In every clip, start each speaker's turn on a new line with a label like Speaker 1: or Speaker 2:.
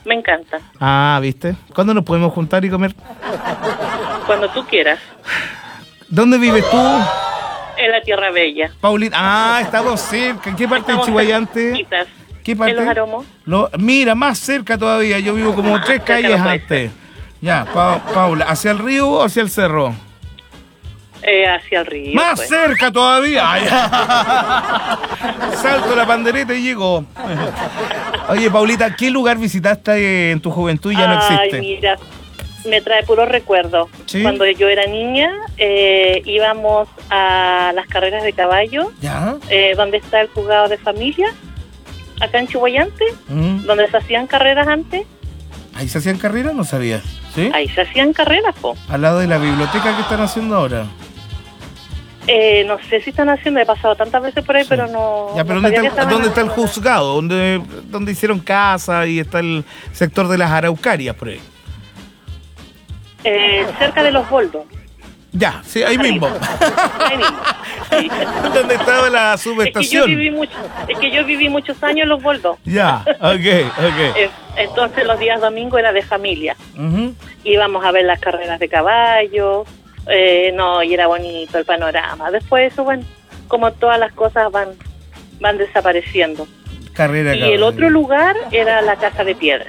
Speaker 1: Me encanta.
Speaker 2: Ah, ¿viste? ¿Cuándo nos podemos juntar y comer?
Speaker 1: Cuando tú quieras.
Speaker 2: ¿Dónde vives tú?
Speaker 1: En la Tierra Bella.
Speaker 2: Paulina. Ah, estamos cerca. ¿En qué parte de Chihuayante? ¿Qué parte?
Speaker 1: En Los Aromos.
Speaker 2: Mira, más cerca todavía. Yo vivo como 3 calles antes. Ya, Paula, ¿hacia el río o hacia el cerro?
Speaker 1: Hacia el río.
Speaker 2: ¡Más
Speaker 1: pues.
Speaker 2: cerca todavía! Salto la pandereta y llego. Oye, Paulita, ¿qué lugar visitaste en tu juventud y ya no existe?
Speaker 1: Ay, mira, me trae puros recuerdos.
Speaker 2: ¿Sí?
Speaker 1: Cuando yo era niña, íbamos a las carreras de caballo,
Speaker 2: ¿Ya?
Speaker 1: donde está el juzgado de familia, acá en Chihuayante, donde se hacían carreras antes.
Speaker 2: ¿Ahí se hacían carreras? No sabía. ¿Sí?
Speaker 1: Ahí se hacían carreras, po.
Speaker 2: Al lado de la biblioteca que están haciendo ahora.
Speaker 1: No sé si están haciendo, he pasado tantas veces por ahí,
Speaker 2: Sí.
Speaker 1: pero no.
Speaker 2: Ya, pero
Speaker 1: no sabía
Speaker 2: ¿dónde está el
Speaker 1: haciendo.
Speaker 2: juzgado? ¿Dónde hicieron casa y está el sector de las araucarias por ahí?
Speaker 1: Cerca de los boldos.
Speaker 2: Ya, sí, ahí mismo.
Speaker 1: Ahí mismo. Sí.
Speaker 2: ¿Dónde estaba la
Speaker 1: Es que
Speaker 2: subestación?
Speaker 1: yo viví muchos años en los boldos.
Speaker 2: Ya, ok.
Speaker 1: Entonces los días domingos era de familia.
Speaker 2: Ujú.
Speaker 1: Íbamos a ver las carreras de caballo, y era bonito el panorama. Después eso, bueno, como todas las cosas van desapareciendo.
Speaker 2: Carrera
Speaker 1: Y
Speaker 2: caballo.
Speaker 1: el otro lugar era la Casa de Piedra.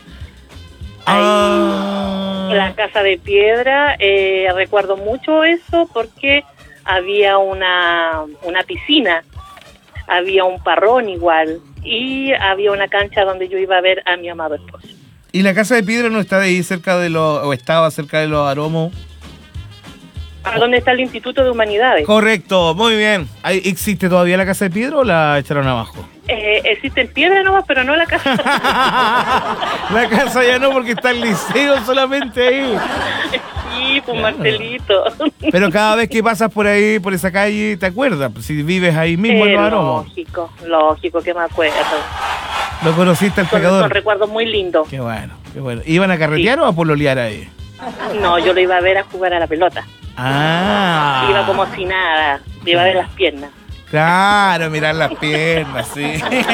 Speaker 1: La Casa de Piedra, recuerdo mucho eso porque había una piscina, había un parrón igual y había una cancha donde yo iba a ver a mi amado esposo.
Speaker 2: ¿Y la Casa de Piedra no está de ahí cerca de o estaba cerca de los Aromos?
Speaker 1: ¿Dónde está el Instituto de Humanidades?
Speaker 2: Correcto, muy bien. ¿Ahí ¿Existe todavía la Casa de Piedra o la echaron abajo?
Speaker 1: Existe en Piedra nomás, pero no la casa.
Speaker 2: La casa ya no, porque está el liceo solamente ahí.
Speaker 1: Sí, pues Marcelito.
Speaker 2: Pero cada vez que pasas por ahí, por esa calle, ¿te acuerdas? Si vives ahí mismo en los Aromos.
Speaker 1: Lógico que me acuerdo.
Speaker 2: ¿Lo conociste al
Speaker 1: Son
Speaker 2: pecador?
Speaker 1: recuerdos muy lindos.
Speaker 2: Qué bueno, qué bueno. ¿Iban a carretear o a pololear ahí?
Speaker 1: No, yo lo iba a ver a jugar a la pelota.
Speaker 2: Ah.
Speaker 1: Iba como si nada, le iba a ver las piernas.
Speaker 2: Claro, mirar las piernas, sí.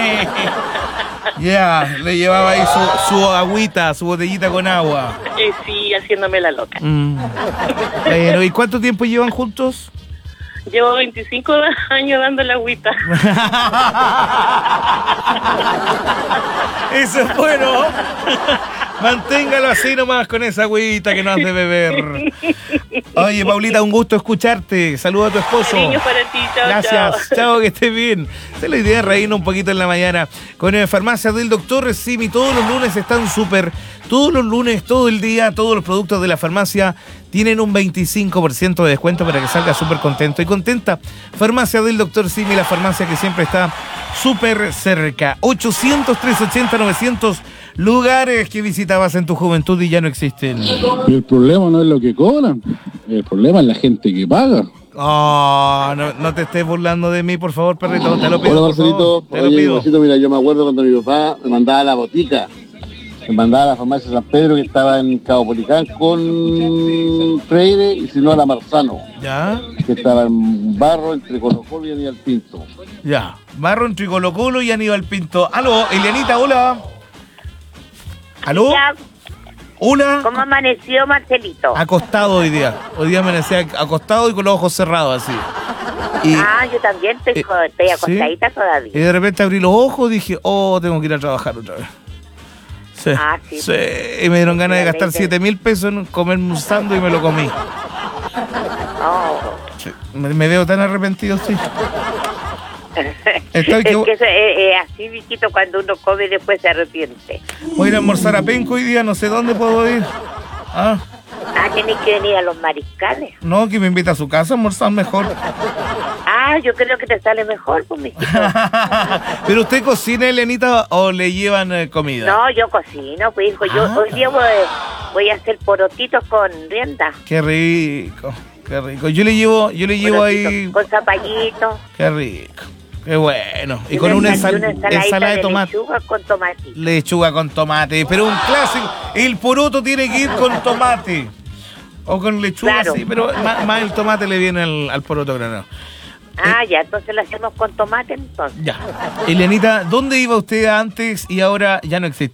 Speaker 2: Ya, le llevaba ahí su agüita, su botellita con agua.
Speaker 1: Sí, haciéndome la loca.
Speaker 2: Bueno, ¿y cuánto tiempo llevan juntos?
Speaker 1: Llevo 25 años dando la agüita.
Speaker 2: Eso es bueno. Manténgalo así nomás con esa agüita que no has de beber. Oye, Paulita, un gusto escucharte. Saludos a tu esposo.
Speaker 1: Cariños para ti, chao,
Speaker 2: Gracias, chao, que estés bien. Esa es la idea, reírnos un poquito en la mañana. Con Farmacia del Doctor Simi, todos los lunes están súper. Todos los lunes, todo el día, todos los productos de la farmacia tienen un 25% de descuento para que salga súper contento y contenta. Farmacia del Doctor Simi, la farmacia que siempre está súper cerca. 800-380-900 lugares que visitabas en tu juventud y ya no existen.
Speaker 3: Y el problema no es lo que cobran, el problema es la gente que paga.
Speaker 2: Oh, no te estés burlando de mí, por favor, perrito. Te lo pido.
Speaker 3: Hola, Marcelito.
Speaker 2: Te lo
Speaker 3: Oye,
Speaker 2: pido.
Speaker 3: Marcelito, mira, yo me acuerdo cuando mi papá me mandaba a la botica. Me mandaba a la farmacia San Pedro, que estaba en Cabo Policán, con Freire y si no a la Marzano,
Speaker 2: Ya,
Speaker 3: que estaba en Barro entre Colo Colo y Aníbal Pinto.
Speaker 2: ya. Barro entre Colo Colo y Aníbal Pinto. Aló, Elianita, hola. ¿Aló?
Speaker 4: Ya,
Speaker 2: Hola.
Speaker 4: ¿cómo amaneció Marcelito?
Speaker 2: Acostado hoy día. Hoy día amanecía acostado y con los ojos cerrados así. Y,
Speaker 4: Yo también estoy acostadita todavía.
Speaker 2: y de repente abrí los ojos y dije, oh, tengo que ir a trabajar otra vez. Sí,
Speaker 4: Sí.
Speaker 2: sí. Y me dieron ganas de gastar 7.000 pesos en comerme un sándwich y me lo comí.
Speaker 4: Oh.
Speaker 2: Sí. Me veo tan arrepentido, sí.
Speaker 4: Es que eso es así, viejito, cuando uno come y después se arrepiente.
Speaker 2: Voy a ir a almorzar a Penco hoy día, no sé dónde puedo ir.
Speaker 4: Tenés que venir a los mariscales.
Speaker 2: No, que me invita a su casa a almorzar mejor.
Speaker 4: Yo creo que te sale mejor, pues, mijito.
Speaker 2: ¿Pero usted cocina, Elenita, o le llevan comida?
Speaker 4: No, yo cocino, pues, hijo. Yo hoy día voy a hacer porotitos con rienda.
Speaker 2: Qué rico, qué rico. Yo le llevo ahí...
Speaker 4: Con zapallitos.
Speaker 2: Qué rico, qué bueno. Y con una ensalada de tomate.
Speaker 4: Lechuga con tomate.
Speaker 2: Lechuga con tomate, pero un clásico. El poroto tiene que ir con tomate. O con lechuga,
Speaker 4: Claro.
Speaker 2: sí, pero más el tomate le viene al poroto granado.
Speaker 4: Ya, entonces lo hacemos con tomate, entonces.
Speaker 2: Ya. Elianita, ¿dónde iba usted antes y ahora ya no existe?